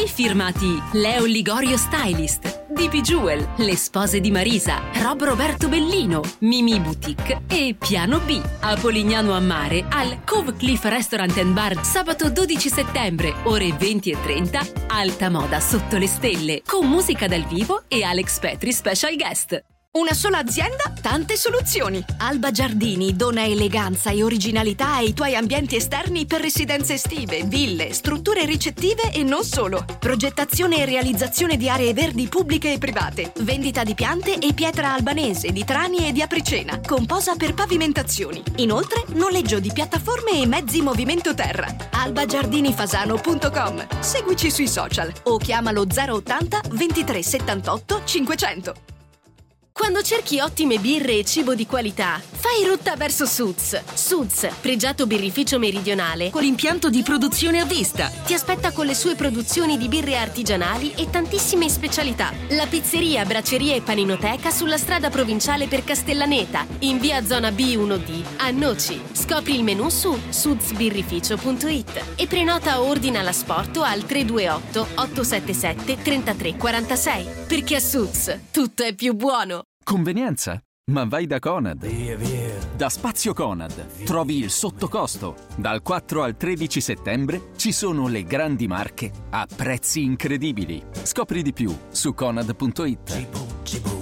firmati Leo Ligorio Stylist, DP Jewel, Le Spose di Marisa, Rob Roberto Bellino, Mimi Boutique e Piano B. A Polignano a Mare al Cove Cliff Restaurant and Bar sabato 12 settembre, ore 20:30, alta moda sotto le stelle, con musica dal vivo e Alex Petri special guest. Una sola azienda, tante soluzioni. Alba Giardini dona eleganza e originalità ai tuoi ambienti esterni per residenze estive, ville, strutture ricettive e non solo. Progettazione e realizzazione di aree verdi pubbliche e private. Vendita di piante e pietra albanese, di trani e di apricena, con posa per pavimentazioni. Inoltre, noleggio di piattaforme e mezzi movimento terra. albagiardinifasano.com. Seguici sui social o chiamalo 080 23 78 500. Quando cerchi ottime birre e cibo di qualità, fai rotta verso Suds. Suds, pregiato birrificio meridionale con impianto di produzione a vista, ti aspetta con le sue produzioni di birre artigianali e tantissime specialità. La pizzeria, bracceria e paninoteca sulla strada provinciale per Castellaneta, in via zona B1D, a Noci. Scopri il menù su sudsbirrificio.it e prenota o ordina l'asporto al 328 877 3346. Perché a Suds tutto è più buono. Convenienza? Ma vai da Conad. Da Spazio Conad trovi il sottocosto. Dal 4 al 13 settembre ci sono le grandi marche a prezzi incredibili. Scopri di più su conad.it.